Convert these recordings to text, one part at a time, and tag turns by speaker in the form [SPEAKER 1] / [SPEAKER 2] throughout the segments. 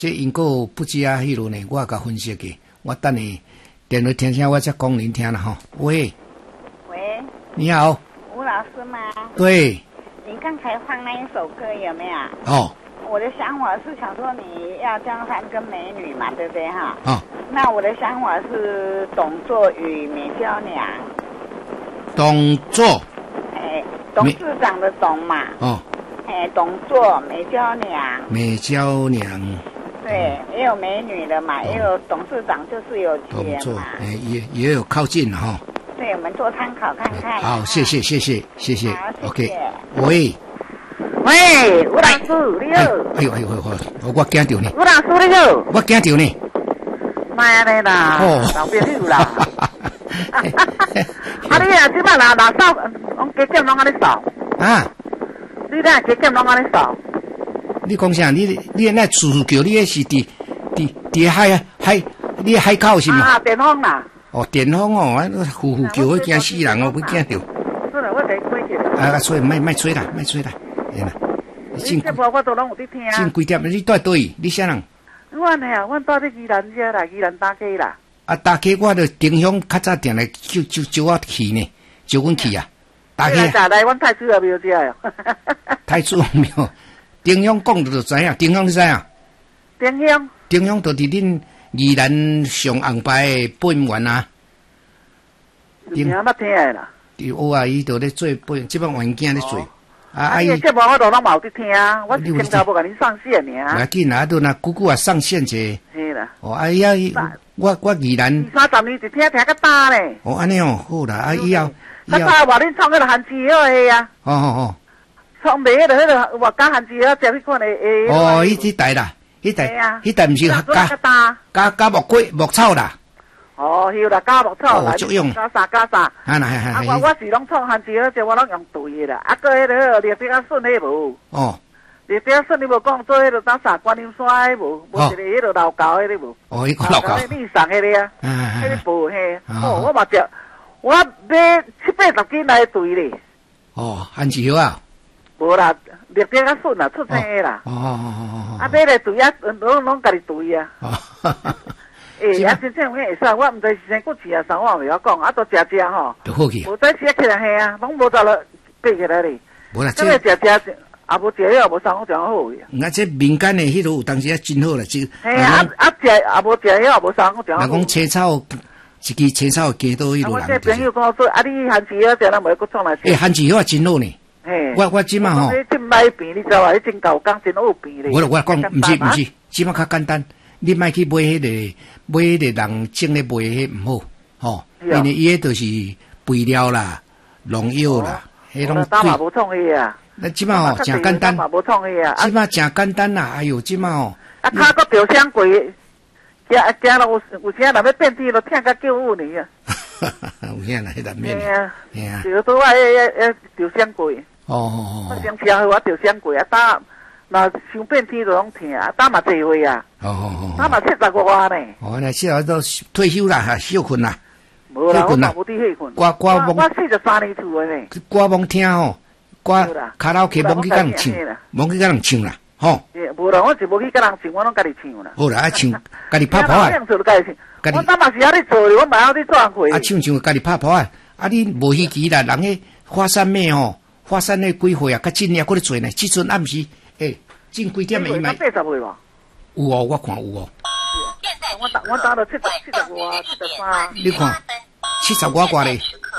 [SPEAKER 1] 这因果不知啊，迄落呢，我甲分析嘅，我等你电话听声，我再讲您听啦吼。喂，你好，
[SPEAKER 2] 吴老师吗？
[SPEAKER 1] 对，
[SPEAKER 2] 你刚才放那一首歌有没有？
[SPEAKER 1] 哦，
[SPEAKER 2] 我的想法是想说你要江山跟美女嘛，对不对哈？
[SPEAKER 1] 哦，
[SPEAKER 2] 那我的想法是董座与美娇娘。
[SPEAKER 1] 董座，
[SPEAKER 2] 董事长的董嘛。
[SPEAKER 1] 哦，
[SPEAKER 2] 董座美娇娘。
[SPEAKER 1] 美娇娘。
[SPEAKER 2] 对，也有美女的嘛，也有董事长就是有钱嘛。
[SPEAKER 1] 也有靠近哈。
[SPEAKER 2] 对，我们做参考看看。
[SPEAKER 1] 好，谢谢。
[SPEAKER 2] 好，谢谢。
[SPEAKER 1] OK， 喂，
[SPEAKER 2] 吴老师，你好。
[SPEAKER 1] 哎呦，我惊到你。
[SPEAKER 2] 吴老师，你好。
[SPEAKER 1] 我惊到你。
[SPEAKER 2] 妈的啦，老朋友啦。你啊，即摆拿扫，讲加减拢安尼扫。
[SPEAKER 1] 啊？
[SPEAKER 2] 你那加减拢安尼扫。
[SPEAKER 1] 你讲啥？你那厝叫你那是伫海，你海口是吗？
[SPEAKER 2] 啊，电风啦。
[SPEAKER 1] 哦，电风哦，呼叫我惊死人哦，要惊到。
[SPEAKER 2] 是啦，我给吹起。
[SPEAKER 1] 吹，莫吹啦，哎啦。
[SPEAKER 2] 这部我都拢有伫听。
[SPEAKER 1] 真几点？你住对？你啥人？
[SPEAKER 2] 阮住伫宜兰遮啦，宜兰大溪啦。
[SPEAKER 1] 啊，大溪我着丁香较早定来招我去呢，招阮去啊。大溪。
[SPEAKER 2] 来阮太子也庙遮哟。
[SPEAKER 1] 太子庙。丁香讲就知影，丁香你知影？丁香就伫恁宜兰上红牌的本员啊。
[SPEAKER 2] 名捌听的啦。
[SPEAKER 1] 有啊，伊就咧做本，即摆环境咧做。
[SPEAKER 2] 啊，伊节目我都拢冇伫听，我是今朝无甲恁上线尔。
[SPEAKER 1] 唔要紧啊，都那久久啊上线者。
[SPEAKER 2] 是啦。
[SPEAKER 1] 哦，哎呀，我宜兰。
[SPEAKER 2] 2、30年就听个大咧。
[SPEAKER 1] 哦，安尼哦，好啦，啊以后。
[SPEAKER 2] 早话恁创迄个韩剧好个啊。
[SPEAKER 1] 哦。
[SPEAKER 2] 创卖迄个外加韩剧好，食迄款的
[SPEAKER 1] 哦，迄台啦，迄台毋是加木草啦。
[SPEAKER 2] 哦，有啦，加木草啦，
[SPEAKER 1] 作用。
[SPEAKER 2] 加啥？我是拢创韩剧好，我拢用对的啦。啊，个迄个列表啊顺迄无？哦。列表顺你无讲做迄个打啥观音山迄无？无一个迄个老高迄个无？
[SPEAKER 1] 哦，迄个老高。
[SPEAKER 2] 你送迄个啊？迄个布嘿。哦，我嘛食，我买7、80斤来对咧。哦，
[SPEAKER 1] 韩剧好啊。
[SPEAKER 2] 无啦，列表较顺啦，出生的啦。哦。啊，买来对啊，拢家己对啊。啊，真正会使，我毋知是生骨刺啊，啥我袂晓讲，啊，都食吼。
[SPEAKER 1] 就好去。
[SPEAKER 2] 无再食起来嘿啊，拢无走了爬起来咧。
[SPEAKER 1] 无啦，
[SPEAKER 2] 这个食，也无食了，无啥好讲好呀。
[SPEAKER 1] 这民间的迄落有当时啊真好啦，就。
[SPEAKER 2] 嘿啊，食也无食了，无啥好讲好。
[SPEAKER 1] 若讲青草，一支青草加到迄落人。
[SPEAKER 2] 我这朋友跟我说，啊，你番薯仔食，咱袂搁创来食。
[SPEAKER 1] 番薯仔真好呢。我即马吼，
[SPEAKER 2] 真歹变，你知道啊？真够工，真好变咧。
[SPEAKER 1] 我讲，毋是，即马较简单。你莫去买迄个人种咧卖迄毋好，吼，因为伊迄著是肥料啦、农药啦，迄种。
[SPEAKER 2] 打嘛无创迄啊。
[SPEAKER 1] 那即马吼真简单。
[SPEAKER 2] 无创迄啊。
[SPEAKER 1] 即马真简单啦，哎哟，即马吼。
[SPEAKER 2] 啊，骹搁吊箱柜，行了有时啊，若要变天，都听甲叫有呢啊。
[SPEAKER 1] 有影啦，迄难免。
[SPEAKER 2] 嘿啊。就拄啊，吊箱柜。
[SPEAKER 1] 哦。
[SPEAKER 2] 我先听好我吊箱柜啊，打若伤变天就拢听啊，打嘛侪岁啊。哦。打嘛70外呢。
[SPEAKER 1] 哦，那70都退休啦，休困啦。
[SPEAKER 2] 无啦，我嘛无伫休困。我43年厝的呢。
[SPEAKER 1] 歌罔听吼，卡拉 OK 罔去甲人唱，罔去甲人唱啦，吼。
[SPEAKER 2] 无啦，我是无去甲人唱，我拢家己唱啦。
[SPEAKER 1] 好啦，唱，家己拍谱啊。
[SPEAKER 2] 我当嘛是遐咧做，我嘛晓咧做人会。
[SPEAKER 1] 啊，唱家己拍谱啊！啊，你无稀奇啦，人迄花山妹吼，花山妹几岁啊？较真也搁咧做呢。即阵暗时，正几点的伊嘛？80
[SPEAKER 2] 岁无？
[SPEAKER 1] 有哦，我看有哦。
[SPEAKER 2] 我打到70外73。
[SPEAKER 1] 你看70外咧。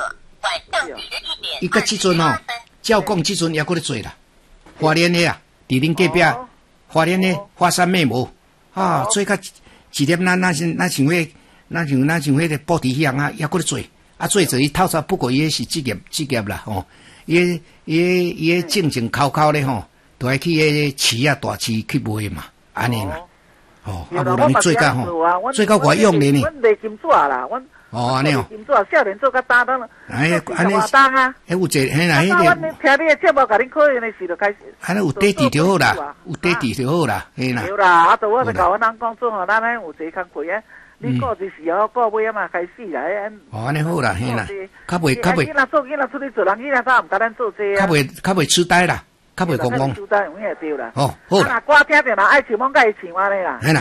[SPEAKER 1] 伊甲即阵吼，照讲即阵也搁咧做啦。花莲的啊，伫恁隔壁，花莲的花山妹无啊，做甲一点那像迄个布袋香啊，也搁咧做。啊，做伊透早，不过伊是职业啦吼。伊正考咧吼，都爱去迄市啊大市去卖嘛，安尼嘛。哦，啊无人做甲吼，做甲外用咧呢。
[SPEAKER 2] 阮卖金纸啦，阮。
[SPEAKER 1] 哦，安尼哦。
[SPEAKER 2] 金纸少年做甲担当。
[SPEAKER 1] 哎，安尼。
[SPEAKER 2] 担啊。
[SPEAKER 1] 迄有这，嘿啦，迄个。
[SPEAKER 2] 阮听你的节目，甲恁考验的时就开始。
[SPEAKER 1] 安尼有地址就好啦，有地址就好啦，嘿啦。
[SPEAKER 2] 有啦，啊，我就甲阮人讲做吼，咱迄有一个工课啊。你过一时候过尾啊嘛开始啦，
[SPEAKER 1] 哦，安尼好啦，嘿啦，较袂。
[SPEAKER 2] 囡仔出去做人，囡仔啥毋甲咱做这啊？
[SPEAKER 1] 较袂痴呆啦，较较袂讲讲。
[SPEAKER 2] 收单有影对啦。
[SPEAKER 1] 哦，好啦。
[SPEAKER 2] 啊，歌听着啦，爱唱，讲甲伊唱安尼啦。